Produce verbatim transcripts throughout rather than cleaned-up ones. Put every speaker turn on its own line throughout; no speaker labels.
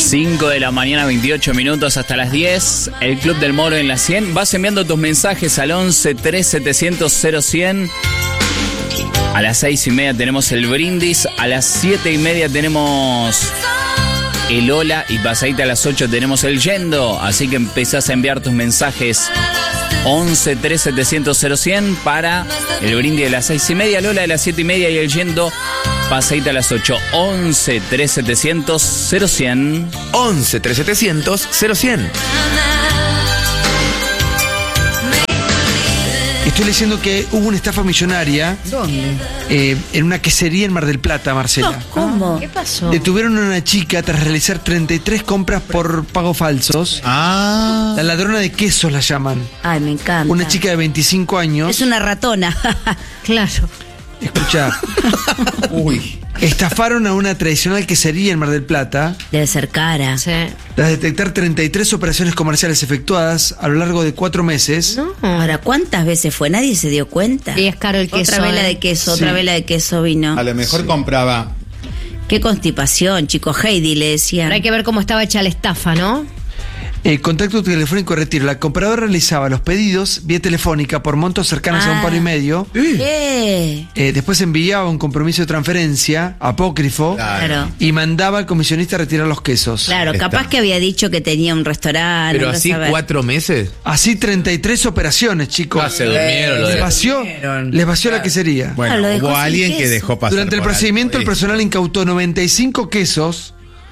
cinco de la mañana, veintiocho minutos hasta las diez. El Club del Moro en la cien. Vas enviando tus mensajes al once tres setecientos cero cien. A las seis y media tenemos el brindis. A las siete y media tenemos el hola. Y pasadita a las ocho tenemos el yendo. Así que empezás a enviar tus mensajes once tres setecientos cero cien para el brindis de las seis y media, el hola de las siete y media y el yendo pasadita a las ocho. once tres setecientos cero cien.
once tres setecientos cero cien.
Estoy leyendo que hubo una estafa millonaria.
¿Dónde?
Eh, en una quesería en Mar del Plata, Marcela.
¿Cómo?
¿Qué pasó?
Detuvieron a una chica tras realizar treinta y tres compras por pagos falsos.
Ah.
La ladrona de quesos la llaman.
Ay, me encanta.
Una chica de veinticinco años.
Es una ratona.
Claro.
Escucha.
Uy.
Estafaron a una tradicional quesería en Mar del Plata.
Debe ser cara.
Sí.
Tras detectar treinta y tres operaciones comerciales efectuadas a lo largo de cuatro meses.
No.
Ahora, ¿cuántas veces fue? Nadie se dio cuenta.
Y es caro el queso.
Otra vela
¿eh?
de queso,
Sí.
otra vela de queso vino.
A lo mejor compraba.
Qué constipación, chico. Heidi le decían.
Pero hay que ver cómo estaba hecha la estafa, ¿no?
Eh, contacto telefónico de retiro. La compradora realizaba los pedidos vía telefónica por montos cercanos a un
Ah.
palo y medio.
¿Qué?
Eh, después enviaba un compromiso de transferencia apócrifo
Claro.
y mandaba al comisionista a retirar los quesos.
Claro,
Está.
capaz que había dicho que tenía un restaurante.
Pero
andá a
así
saber.
cuatro meses.
Así treinta y tres operaciones, chicos.
Ah, se durmieron. Lo
Les
de...
vació, les vació la quesería.
Bueno,
Ah, lo dejó
hubo
sin
alguien
queso.
que dejó pasar.
Durante el
por
procedimiento, el
alto.
personal incautó noventa y cinco quesos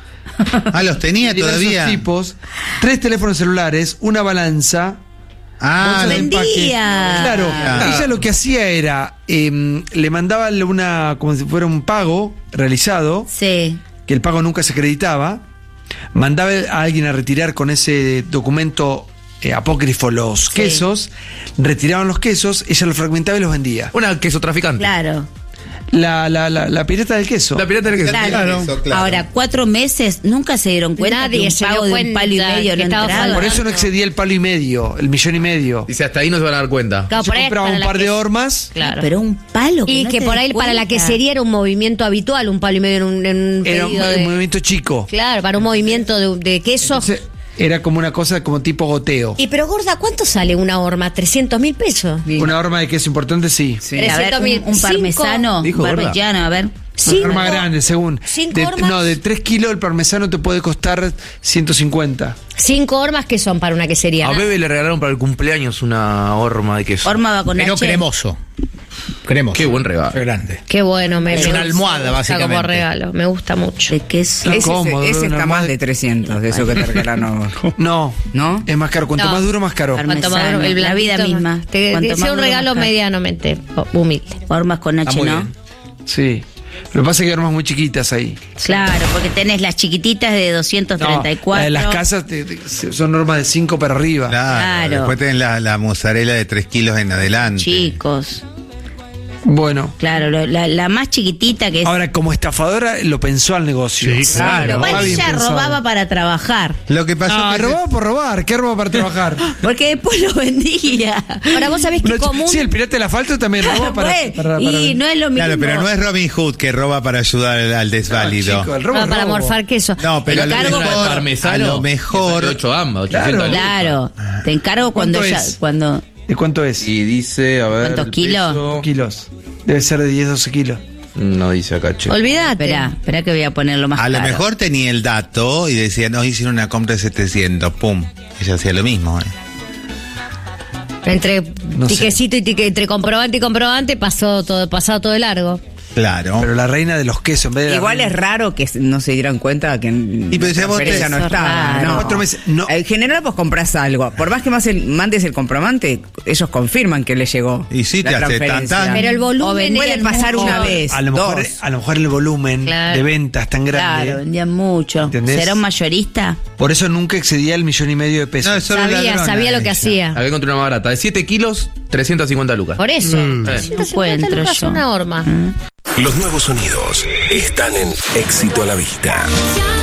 Ah, los tenía
de diversos
todavía.
tipos, tres teléfonos celulares, una balanza.
Ah,
bolsas de
vendía.
empaque. Claro,
Ah.
ella lo que hacía era, eh, le mandaba una, como si fuera un pago realizado,
Sí.
que el pago nunca se acreditaba, mandaba a alguien a retirar con ese documento eh, apócrifo los
Sí.
quesos, retiraban los quesos, ella los fragmentaba y los vendía.
Una queso traficante.
Claro.
La, la, la, la pirata del queso.
La pirata del queso.
Claro.
Claro. Eso, claro.
Ahora, cuatro meses, nunca se dieron cuenta
Nadie
que un
se dio
pago de un
cuenta
palo y medio
que
no
estaba
entraba.
faltando.
Por eso no excedía el palo y medio, el millón y medio.
Dice, hasta ahí no se van a dar cuenta.
Claro,
Se
por ahí
compraba
para
un
la
par de
que-
hormas.
Claro.
Pero un palo.
Y
no
que
te
por
des
ahí para la
cuenta.
quesería era un movimiento habitual, un palo y medio en un, en un
Era un,
pedido
un
de-
movimiento chico.
Claro, para un movimiento de, de queso.
Entonces, era como una cosa como tipo goteo.
Y pero gorda, ¿cuánto sale una horma? ¿trescientos mil pesos?
Una horma de queso importante, sí.
A ver,
trescientos mil.
un, un parmesano,
Dijo,
un
gorda.
parmigiano, a ver.
Una horma grande, según.
cinco
De-
hormas.
no, de tres kilos el parmesano te puede costar ciento cincuenta.
Cinco hormas que son para una quesería.
A Bebe le regalaron para el cumpleaños una horma de queso.
Horma va con
Pero
H.
cremoso. Cremoso.
Qué buen regalo.
Fue grande.
Qué bueno, me
Es
me
una
gusta,
almohada,
me gusta
básicamente.
Como regalo, me gusta mucho.
De queso.
Qué
Ese,
cómodo,
ese
una
está
horma
más
de-
de trescientos, de eso que te regalaron.
No,
¿No?
es más caro. Cuanto
No.
más duro, más caro.
Parmesano.
Cuanto más duro, el
La vida
blandito
misma.
más- Te,
Cuanto
te
más
sea un
duro,
regalo
más caro.
medianamente humilde.
Hormas con H,
Está muy
¿no?
bien.
Sí. Lo que pasa es que hay hormas muy chiquitas ahí.
Claro, porque tenés las chiquititas de doscientos treinta y
No,
cuatro.
la de las casas te- te- son normas de cinco para arriba.
Claro.
Claro.
Después tenés la, la mozzarella de tres kilos en adelante.
Chicos.
Bueno.
Claro, lo- la, la más chiquitita que es.
Ahora, como estafadora, lo pensó al negocio.
Sí, claro.
Igual
Está bien
ella
pensado.
robaba para trabajar.
Lo que pasó
No,
que
robaba por robar. ¿Qué roba para trabajar?
Porque después lo vendía.
Ahora vos sabés que
No,
común.
Sí, el pirata del asfalto también robó para,
Pues,
para- para-
y no es lo mismo.
Claro, pero no es Robin Hood que roba para ayudar al, al desválido.
Chico, el robo
Ah,
es
para
robo.
morfar queso.
No, pero a
El
lo
cargo
mejor-
por-
parmesano.
a lo mejor-
ocho ambas, ochocientos
Claro, te encargo cuando
¿Cuánto
ya,
es?
cuando
¿De cuánto es?
Y dice, a ver.
¿Cuántos
el
kilos?
peso.
Kilos. Debe ser de diez, doce kilos.
No dice acá, che.
Olvídate.
Espera, espera que voy a ponerlo más
A lo
claro.
mejor tenía el dato y decía, no, hicieron una compra de setecientos, pum. Ella hacía lo mismo, ¿eh?
Entre
No sé.
tiquecito y tique, entre comprobante y comprobante pasó todo, pasado todo de largo.
Claro.
Pero la reina de los quesos, en vez de la
Igual
reina-
es raro que no se dieran cuenta que en
Y pero si
la
vos te-
transferencia no
Eso es
estaba.
raro.
No.
Cuatro meses, no.
En general vos compras algo. Por más que más el- mandes el comprobante, ellos confirman que le llegó.
Y sí,
la
te hace
transferencia.
tan, tan.
Pero el volumen
Puede
era
pasar
mucho.
una vez,
A lo, mejor,
dos.
a lo mejor el volumen
Claro.
de ventas tan grande.
Claro, vendían mucho.
¿Entendés?
¿Será un mayorista?
Por eso nunca excedía el millón y medio de pesos.
No, es solo
Sabía,
ladrona
sabía lo que
ella.
hacía.
Acá encontré una más barata. De siete kilos, trescientos cincuenta lucas.
Por eso.
Eh.
trescientos cincuenta
encuentro
lucas
yo.
una horma.
Los nuevos sonidos están en Éxito a la Vista.